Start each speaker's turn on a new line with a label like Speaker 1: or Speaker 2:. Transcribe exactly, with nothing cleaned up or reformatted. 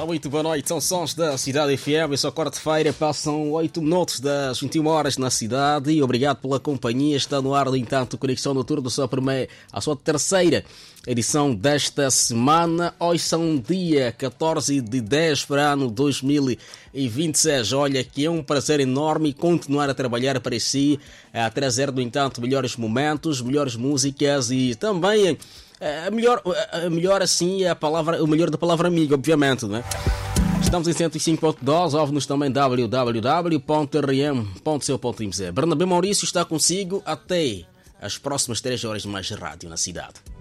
Speaker 1: muito boa noite. São sons da Cidade F M. Eu sou quarta-feira, passam oito minutos das vinte e uma horas na cidade. E obrigado pela companhia. Está no ar, no entanto, Conexão Noturna, sua primeira, a sua terceira edição desta semana. Hoje são dia catorze de dez para ano dois mil e vinte e seis. Olha, que é um prazer enorme continuar a trabalhar para si, a trazer, no entanto, melhores momentos, melhores músicas e também a melhor, a melhor assim, a palavra, o melhor da palavra amiga, obviamente, não é? Estamos em cento e cinco ponto dois, ouve-nos também w w w ponto r m ponto c o ponto m z. Bernabé Maurício está consigo até as próximas três horas mais de rádio na cidade.